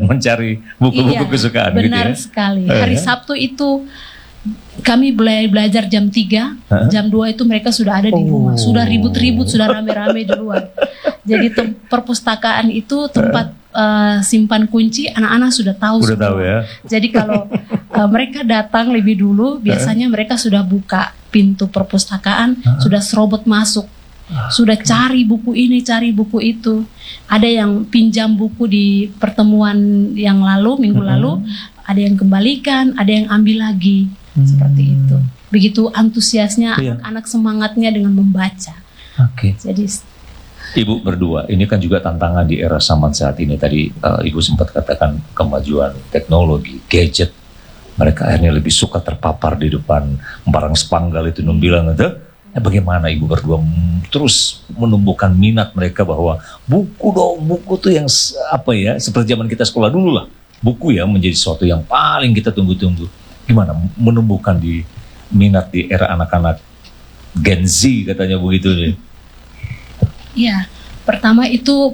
mencari buku-buku kesukaan gitu ya? Benar sekali. Hari Sabtu itu kami belajar jam 3, jam 2 itu mereka sudah ada di rumah. Sudah ribut-ribut, sudah rame-rame di luar. Jadi perpustakaan itu tempat simpan kunci, anak-anak sudah tahu semua. Ya. Jadi kalau mereka datang lebih dulu, biasanya mereka sudah buka pintu perpustakaan, sudah serobot masuk. Sudah cari buku ini, cari buku itu. Ada yang pinjam buku di pertemuan yang lalu, minggu lalu, ada yang kembalikan, ada yang ambil lagi. Seperti itu. Begitu antusiasnya anak-anak, semangatnya dengan membaca. Jadi Ibu berdua, ini kan juga tantangan di era zaman saat ini. Tadi Ibu sempat katakan kemajuan teknologi, gadget. Mereka akhirnya lebih suka terpapar di depan barang sepanggal itu. Bilang itu, bagaimana Ibu berdua terus menumbuhkan minat mereka bahwa buku tuh yang seperti zaman kita sekolah dulu lah. Buku ya menjadi sesuatu yang paling kita tunggu-tunggu. Gimana menumbuhkan di minat di era anak-anak Gen Z katanya begitu nih? Ya, pertama itu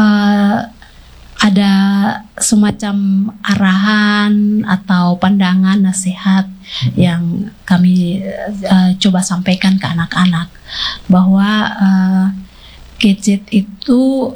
ada semacam arahan atau pandangan nasihat yang kami coba sampaikan ke anak-anak bahwa gadget itu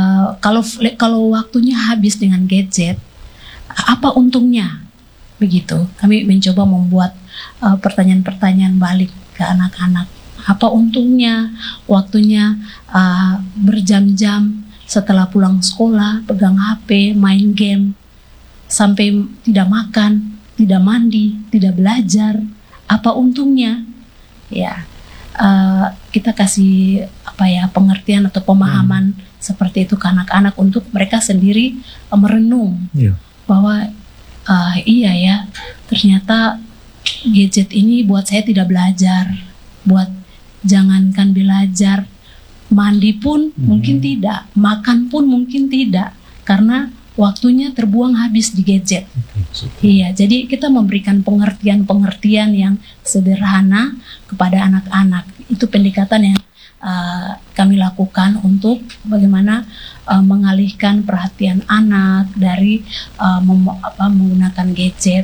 kalau waktunya habis dengan gadget, apa untungnya? Begitu. Kami mencoba membuat pertanyaan-pertanyaan balik ke anak-anak. Apa untungnya waktunya berjam-jam setelah pulang sekolah, pegang HP, main game, sampai tidak makan, tidak mandi, tidak belajar. Apa untungnya? Ya, kita kasih pengertian atau pemahaman seperti itu ke anak-anak untuk mereka sendiri merenung bahwa iya ya, ternyata gadget ini buat saya tidak belajar, buat jangankan belajar, mandi pun mungkin tidak, makan pun mungkin tidak, karena waktunya terbuang habis di gadget. Iya, jadi kita memberikan pengertian-pengertian yang sederhana kepada anak-anak. Itu pendekatan yang kami lakukan untuk bagaimana mengalihkan perhatian anak dari menggunakan gadget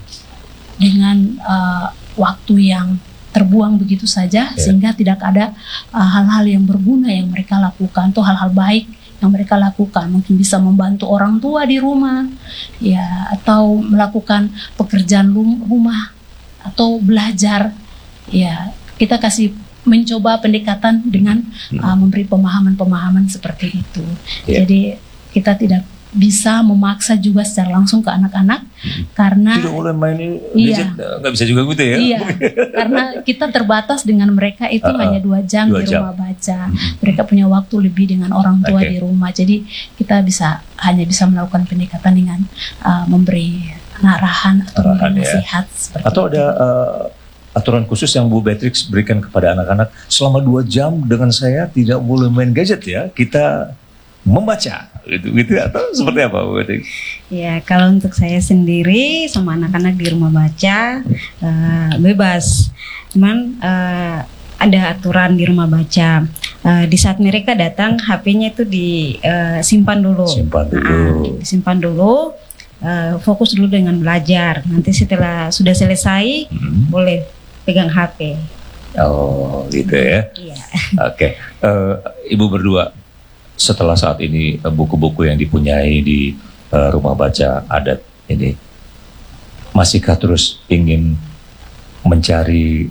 dengan waktu yang terbuang begitu saja, sehingga tidak ada hal-hal yang berguna yang mereka lakukan, atau hal-hal baik yang mereka lakukan. Mungkin bisa membantu orang tua di rumah, ya, atau melakukan pekerjaan rumah, atau belajar. Ya, kita kasih mencoba pendekatan dengan memberi pemahaman-pemahaman seperti itu. Jadi kita tidak bisa memaksa juga secara langsung ke anak-anak, karena tidak boleh main gadget, nggak bisa juga gitu ya. Iya, karena kita terbatas dengan mereka itu hanya 2 jam di rumah baca. Mereka punya waktu lebih dengan orang tua di rumah. Jadi kita hanya bisa melakukan pendekatan dengan memberi arahan atau memberi nasihat seperti atau itu. Ada aturan khusus yang Bu Beatrix berikan kepada anak-anak, selama 2 jam dengan saya tidak boleh main gadget ya, kita membaca gitu atau seperti apa Bu Beatrix? Ya, kalau untuk saya sendiri sama anak-anak di rumah baca bebas, cuman ada aturan di rumah baca. Di saat mereka datang, HP-nya itu disimpan dulu. Disimpan dulu, fokus dulu dengan belajar. Nanti setelah sudah selesai, boleh pegang HP. Oh, gitu ya. Iya. Oke. Ibu berdua, setelah saat ini buku-buku yang dipunyai di rumah baca adat ini, masihkah terus ingin mencari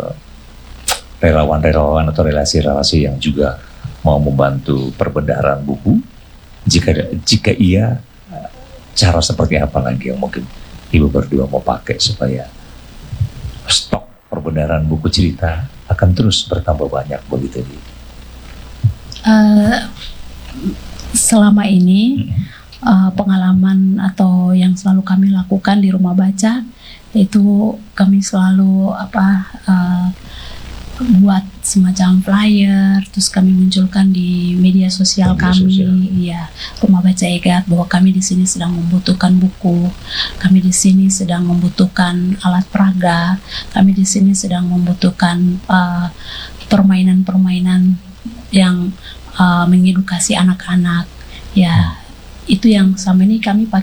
relawan-relawan atau relasi-relasi yang juga mau membantu perbendaharaan buku? Jika iya, cara seperti apa lagi yang mungkin Ibu berdua mau pakai supaya stok perbendaharaan buku cerita akan terus bertambah banyak begitu? Selama ini pengalaman atau yang selalu kami lakukan di rumah baca itu kami selalu buat semacam flyer, terus kami munculkan di media sosial kami, ya, Rumah Baca Egat, bahwa kami di sini sedang membutuhkan buku, kami di sini sedang membutuhkan alat peraga, kami di sini sedang membutuhkan permainan-permainan yang mengedukasi anak-anak, ya, itu yang selama ini kami pakai.